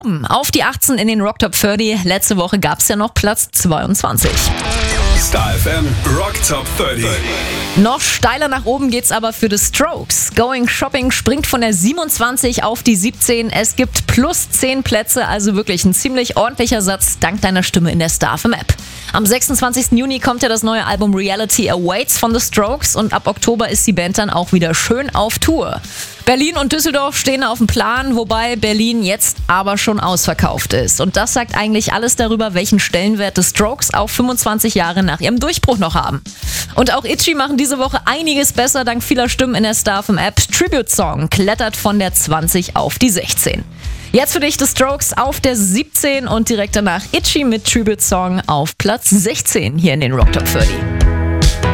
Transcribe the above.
Auf die 18 in den Rock Top 30. Letzte Woche gab es ja noch Platz 22. Star FM Rock Top 30. Noch steiler nach oben geht's aber für The Strokes. Going Shopping springt von der 27 auf die 17. Es gibt plus 10 Plätze, also wirklich ein ziemlich ordentlicher Satz dank deiner Stimme in der Star FM App. Am 26. Juni kommt ja das neue Album Reality Awaits von The Strokes und ab Oktober ist die Band dann auch wieder schön auf Tour. Berlin und Düsseldorf stehen auf dem Plan, wobei Berlin jetzt aber schon ausverkauft ist. Und das sagt eigentlich alles darüber, welchen Stellenwert The Strokes auch 25 Jahre nach ihrem Durchbruch noch haben. Und auch Itchy machen diese Woche einiges besser dank vieler Stimmen in der Star FM App. Tribute Song klettert von der 20 auf die 16. Jetzt für dich The Strokes auf der 17 und direkt danach Itchy mit Tribute Song auf Platz 16 hier in den Rock Top 30.